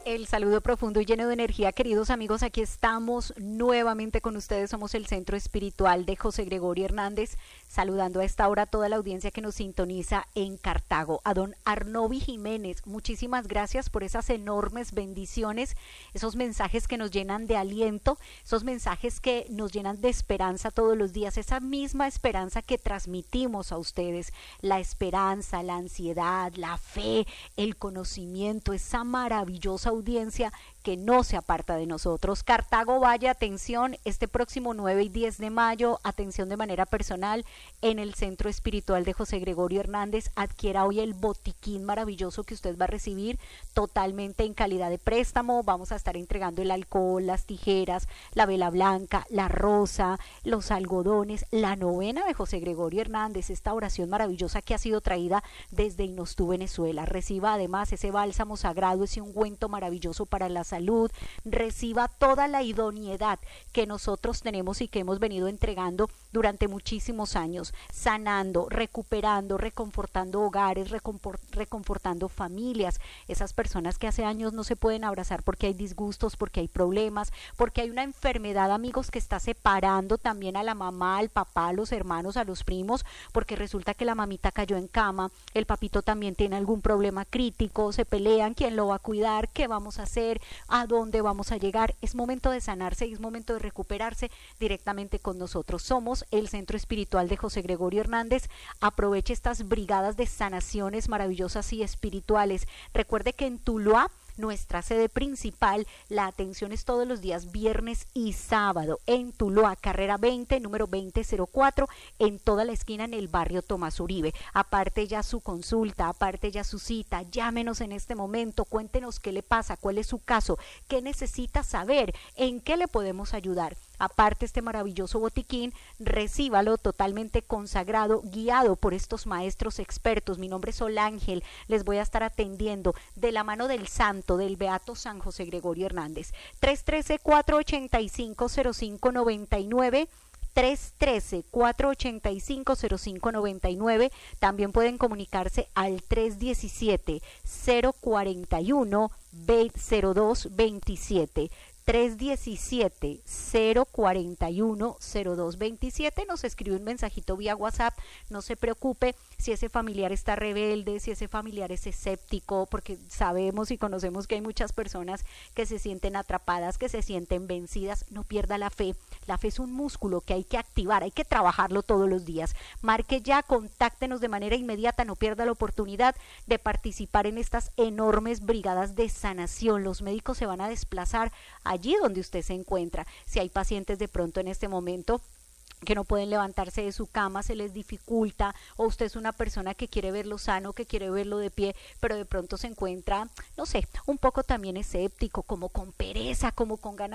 El saludo profundo y lleno de energía, queridos amigos, aquí estamos nuevamente con ustedes, somos el Centro Espiritual de José Gregorio Hernández, saludando a esta hora a toda la audiencia que nos sintoniza en Cartago, a don Arnovi Jiménez, muchísimas gracias por esas enormes bendiciones, esos mensajes que nos llenan de aliento, esos mensajes que nos llenan de esperanza todos los días, esa misma esperanza que transmitimos a ustedes, la esperanza, la ansiedad, la fe, el conocimiento, esa maravillosa audiencia que no se aparta de nosotros. Cartago Valle, atención, este próximo 9 y 10 de mayo, atención de manera personal, en el Centro Espiritual de José Gregorio Hernández, adquiera hoy el botiquín maravilloso que usted va a recibir totalmente en calidad de préstamo. Vamos a estar entregando el alcohol, las tijeras, la vela blanca, la rosa, los algodones, la novena de José Gregorio Hernández, esta oración maravillosa que ha sido traída desde Inostú, Venezuela. Reciba además ese bálsamo sagrado, ese ungüento maravilloso para la salud, reciba toda la idoneidad que nosotros tenemos y que hemos venido entregando durante muchísimos años, sanando, recuperando, reconfortando hogares, reconfortando familias, esas personas que hace años no se pueden abrazar porque hay disgustos, porque hay problemas, porque hay una enfermedad, amigos, que está separando también a la mamá, al papá, a los hermanos, a los primos, porque resulta que la mamita cayó en cama, el papito también tiene algún problema crítico, se pelean, quién lo va a cuidar, qué vamos a hacer, a dónde vamos a llegar. Es momento de sanarse y es momento de recuperarse directamente con nosotros. Somos el Centro Espiritual de José Gregorio Hernández. Aproveche estas brigadas de sanaciones maravillosas y espirituales. Recuerde que en Tuluá, nuestra sede principal, la atención es todos los días viernes y sábado en Tuluá, carrera 20, número 2004, en toda la esquina en el barrio Tomás Uribe. Aparte ya su consulta, aparte ya su cita, llámenos en este momento, cuéntenos qué le pasa, cuál es su caso, qué necesita saber, en qué le podemos ayudar. Aparte este maravilloso botiquín, recíbalo totalmente consagrado, guiado por estos maestros expertos. Mi nombre es Sol Ángel, les voy a estar atendiendo de la mano del santo, del beato San José Gregorio Hernández. 313-485-0599, 313-485-0599. También pueden comunicarse al 317-041-0227. 317-041-0227, nos escribe un mensajito vía WhatsApp, no se preocupe si ese familiar está rebelde, si ese familiar es escéptico, porque sabemos y conocemos que hay muchas personas que se sienten atrapadas, que se sienten vencidas. No pierda la fe es un músculo que hay que activar, hay que trabajarlo todos los días. Marque ya, contáctenos de manera inmediata, no pierda la oportunidad de participar en estas enormes brigadas de sanación. Los médicos se van a desplazar allí donde usted se encuentra. Si hay pacientes de pronto en este momento que no pueden levantarse de su cama, se les dificulta, o usted es una persona que quiere verlo sano, que quiere verlo de pie, pero de pronto se encuentra, no sé, un poco también escéptico, como con pereza, como con ganas